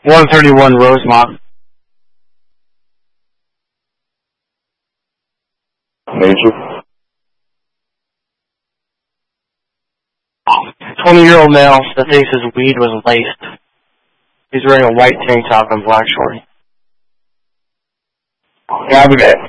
131 Rosemont. Major. 20-year-old male that thinks his weed was laced. He's wearing a white tank top and black shorts. Cabinet.